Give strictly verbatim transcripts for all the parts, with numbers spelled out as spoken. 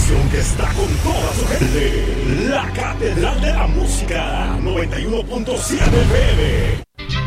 estación que está con toda su gente. La Catedral de la Música, noventa y uno punto siete F M.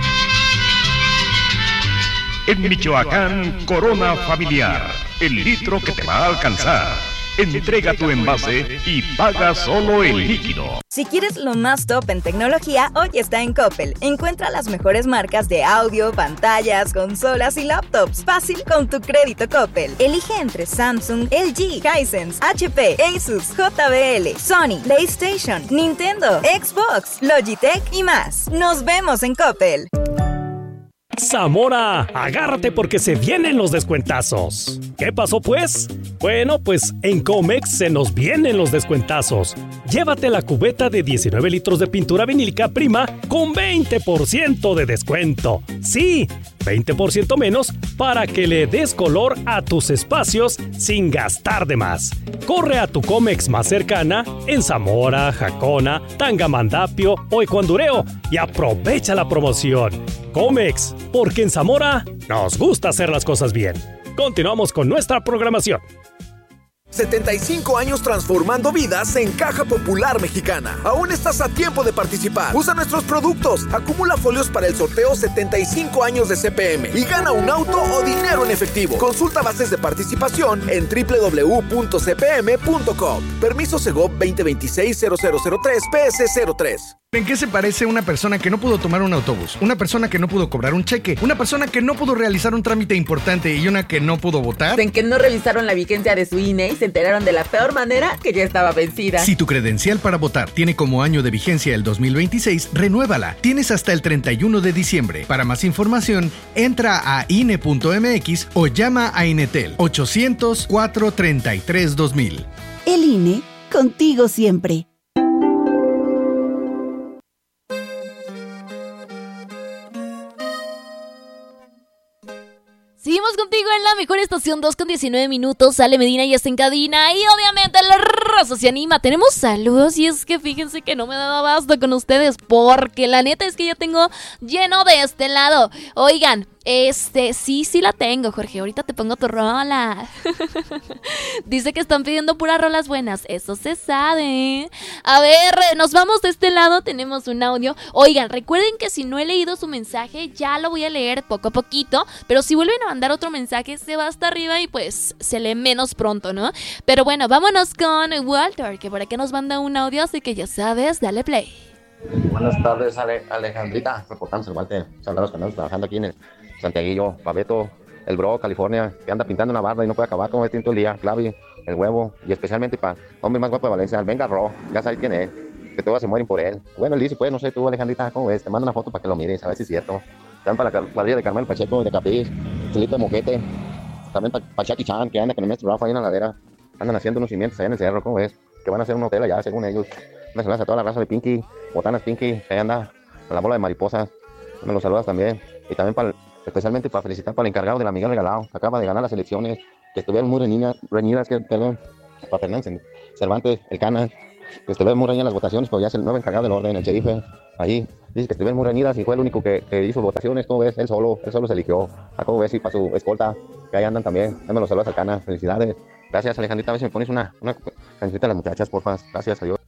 En Michoacán, Corona Familiar, el litro que te va a alcanzar. Entrega tu envase y paga solo el líquido. Si quieres lo más top en tecnología, hoy está en Coppel. Encuentra las mejores marcas de audio, pantallas, consolas y laptops. Fácil con tu crédito Coppel. Elige entre Samsung, L G, Hisense, H P, Asus, J B L, Sony, PlayStation, Nintendo, Xbox, Logitech y más. Nos vemos en Coppel. Zamora, agárrate porque se vienen los descuentazos. ¿Qué pasó pues? Bueno, pues en Comex se nos vienen los descuentazos. Llévate la cubeta de diecinueve litros de pintura vinílica prima con veinte por ciento de descuento. Sí, veinte por ciento menos para que le des color a tus espacios sin gastar de más. Corre a tu Comex más cercana en Zamora, Jacona, Tangamandapio o Ecuandureo y aprovecha la promoción. Comex, porque en Zamora nos gusta hacer las cosas bien. Continuamos con nuestra programación. setenta y cinco años transformando vidas en Caja Popular Mexicana. Aún estás a tiempo de participar. Usa nuestros productos. Acumula folios para el sorteo setenta y cinco años de C P M y gana un auto o dinero en efectivo. Consulta bases de participación en doble u doble u doble u punto c p m punto com. Permiso Segov veinte veintiséis cero cero cero tres P S cero tres. ¿En qué se parece una persona que no pudo tomar un autobús? Una persona que no pudo cobrar un cheque, una persona que no pudo realizar un trámite importante y una que no pudo votar. En que no revisaron la vigencia de su I N E y se enteraron de la peor manera que ya estaba vencida. Si tu credencial para votar tiene como año de vigencia el dos mil veintiséis, renuévala. Tienes hasta el treinta y uno de diciembre. Para más información, entra a I N E punto M X o llama a Inetel ochocientos, cuatrocientos treinta y tres, dos mil. El I N E, contigo siempre. Seguimos contigo en la mejor estación, dos con diecinueve minutos. Ale Medina ya está en cabina y obviamente la raza se anima. Tenemos saludos y es que fíjense que no me daba abasto con ustedes porque la neta es que ya tengo lleno de este lado. Oigan, este, sí, sí la tengo, Jorge. Ahorita te pongo tu rola. Dice que están pidiendo puras rolas buenas. Eso se sabe. A ver, nos vamos de este lado. Tenemos un audio. Oigan, recuerden que si no he leído su mensaje, ya lo voy a leer poco a poquito. Pero si vuelven a mandar otro mensaje, se va hasta arriba y pues se lee menos pronto, ¿no? Pero bueno, vámonos con Walter, que por acá nos manda un audio. Así que ya sabes, dale play. Buenas tardes, Ale- Alejandrita. Reportamos el Walter. Saludos que andamos trabajando aquí en el Santiaguillo, Pabeto, el Bro, California, que anda pintando una barda y no puede acabar con este todo el día, Clavi, el Huevo, y especialmente para hombre más guapo de Valencia, el Venga Ro, ya sabes quién es, que todos se mueren por él. Bueno, él dice, pues, no sé tú, Alejandrita, ¿cómo ves? Te mando una foto para que lo mires, a ver si es cierto. También para la cuadrilla de Carmel Pacheco, de Capiz, Chilito de Moquete, también para pa Chucky Chan, que anda con el maestro Rafa ahí en la ladera, andan haciendo unos cimientos allá en el cerro, ¿cómo ves? Que van a hacer un hotel allá, según ellos. Una saludas a toda la raza de Pinky, Botanas Pinky, que ahí anda, con la bola de mariposas, me los saludas también, y también para especialmente para felicitar para el encargado de la Miguel Regalado, que acaba de ganar las elecciones, que estuvieron muy reñidas, reñidas que, perdón, para Fernández Cervantes, el Cana, que estuvieron muy reñidas las votaciones, pero ya es el nuevo encargado del orden, el sheriff, ahí, dice que estuvieron muy reñidas y fue el único que, que hizo votaciones, ¿cómo ves? Él solo, él solo se eligió, ¿a cómo ves? Y para su escolta, que ahí andan también, me los saludos al Cana, felicidades, gracias Alejandrita, a ver si me pones una, una cancionita a las muchachas, porfa, gracias, adiós.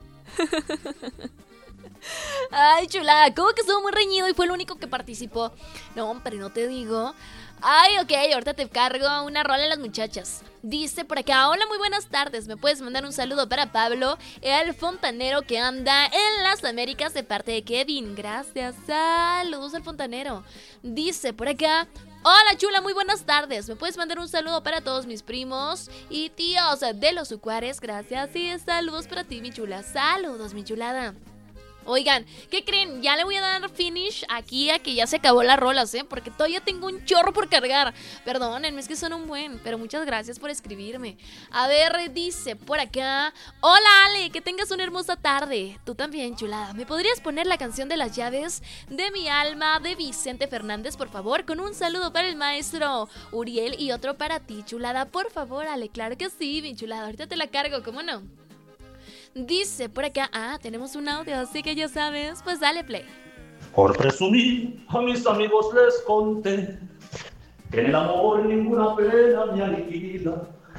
Ay, chula, ¿cómo que estuvo muy reñido y fue el único que participó? No, hombre, no te digo. Ay, ok, ahorita te cargo una rola a las muchachas. Dice por acá, hola, muy buenas tardes. ¿Me puedes mandar un saludo para Pablo, el fontanero que anda en las Américas de parte de Kevin? Gracias, saludos al fontanero. Dice por acá, hola, chula, muy buenas tardes. ¿Me puedes mandar un saludo para todos mis primos y tíos de los Ucuares? Gracias y saludos para ti, mi chula. Saludos, mi chulada. Oigan, ¿qué creen? Ya le voy a dar finish aquí a que ya se acabó las rolas, ¿eh? Porque todavía tengo un chorro por cargar. Perdónenme, es que son un buen, pero muchas gracias por escribirme. A ver, dice por acá, hola Ale, que tengas una hermosa tarde. Tú también, chulada. ¿Me podrías poner la canción de las llaves de mi alma de Vicente Fernández, por favor? Con un saludo para el maestro Uriel y otro para ti, chulada. Por favor, Ale, claro que sí, mi chulada. Ahorita te la cargo, ¿cómo no? Dice por acá, ah, tenemos un audio, así que ya sabes, pues dale play. Por presumir, a mis amigos les conté que en el amor ninguna pena me aniquila,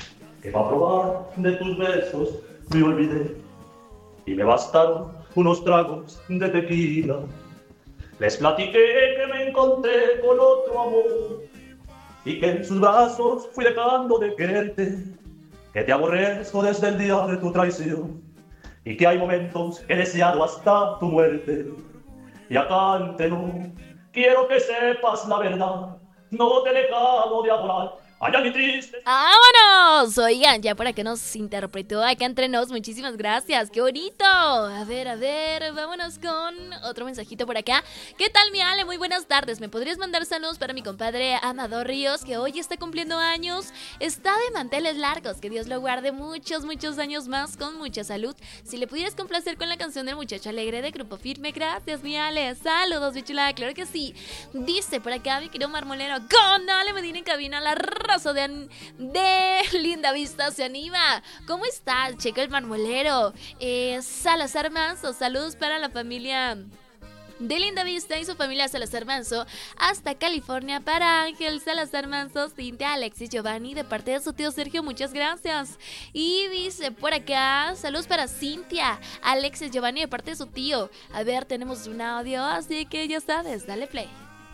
que para probar de tus besos me olvidé y me bastaron unos tragos de tequila. Les platiqué que me encontré con otro amor y que en sus brazos fui dejando de quererte, que te aborrezco desde el día de tu traición y que hay momentos que he deseado hasta tu muerte. Y acá ante no, quiero que sepas la verdad, no te he dejado de adorar. Ay, ay, triste. ¡Vámonos! Oigan, ya para que nos interpretó acá entre nos, muchísimas gracias, qué bonito. A ver, a ver, vámonos con otro mensajito por acá. ¿Qué tal, mi Ale? Muy buenas tardes. ¿Me podrías mandar saludos para mi compadre Amador Ríos, que hoy está cumpliendo años? Está de manteles largos, que Dios lo guarde muchos, muchos años más con mucha salud. Si le pudieras complacer con la canción del Muchacho Alegre de Grupo Firme, gracias, mi Ale. Saludos, mi chulada, claro que sí. Dice por acá mi querido marmolero, con Ale Medina en cabina, la raza de, de Linda Vista se anima. ¿Cómo estás, Checo el marmolero? Eh, Salazar Manso, saludos para la familia de Linda Vista y su familia Salazar Manso hasta California, para Ángel Salazar Manso, Cintia, Alexis, Giovanni, de parte de su tío Sergio, muchas gracias. Y dice por acá, saludos para Cintia, Alexis, Giovanni, de parte de su tío. A ver, tenemos un audio, así que ya sabes, dale play.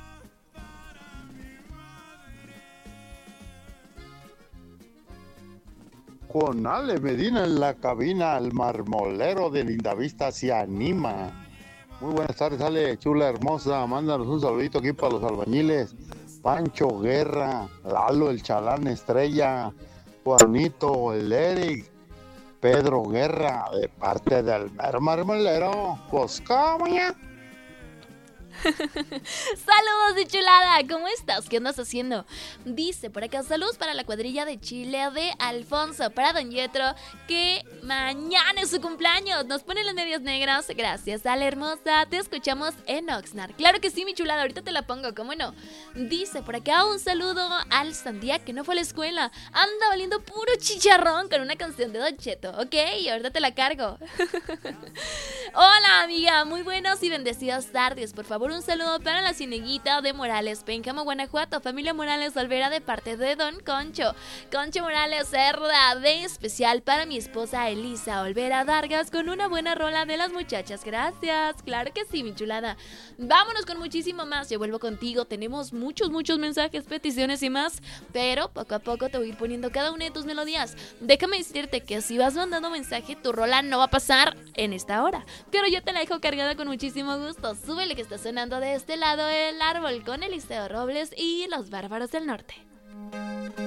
Con Ale Medina en la cabina, el marmolero de Lindavista se anima. Muy buenas tardes, Ale, chula hermosa. Mándanos un saludito aquí para los albañiles. Pancho Guerra, Lalo el Chalán Estrella, Juanito, el Eric, Pedro Guerra, de parte del mer marmolero. Pues, ¿cómo ya? Saludos de chulada, ¿cómo estás? ¿Qué andas haciendo? Dice por acá, saludos para la cuadrilla de Chile de Alfonso, para Don Yetro, que mañana es su cumpleaños. Nos pone las medias negras. Gracias, Ale hermosa. Te escuchamos en Oxnard. Claro que sí, mi chulada, ahorita te la pongo, ¿cómo no? Dice por acá un saludo al Sandía, que no fue a la escuela. Anda valiendo puro chicharrón con una canción de Don Cheto. Ok, ahorita te la cargo. Hola, amiga, muy buenas y bendecidas tardes. Por favor, un saludo para la Cieneguita de Morales, Pénjamo, Guanajuato, familia Morales Olvera, de parte de Don Concho. Concho Morales Cerda, de especial para mi esposa Elisa Olvera Vargas, con una buena rola de las muchachas. Gracias, claro que sí, mi chulada. Vámonos con muchísimo más, yo vuelvo contigo. Tenemos muchos, muchos mensajes, peticiones y más, pero poco a poco te voy a ir poniendo cada una de tus melodías. Déjame decirte que si vas mandando mensaje, tu rola no va a pasar en esta hora, pero yo te la dejo cargada con muchísimo gusto. Súbele, que está sonando de este lado el árbol con Eliseo Robles y los Bárbaros del Norte.